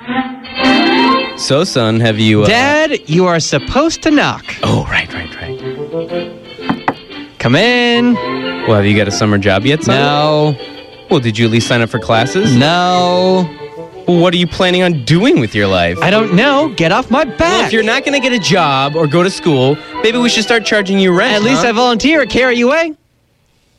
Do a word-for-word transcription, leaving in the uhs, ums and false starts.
So, son, have you... Uh... Dad, you are supposed to knock. Oh, right, right, right. Come in. Well, have you got a summer job yet, son? No. Well, did you at least sign up for classes? No. Well, what are you planning on doing with your life? I don't know. Get off my back. Well, if you're not going to get a job or go to school, maybe we should start charging you rent. At least huh? I volunteer at Carry You Away.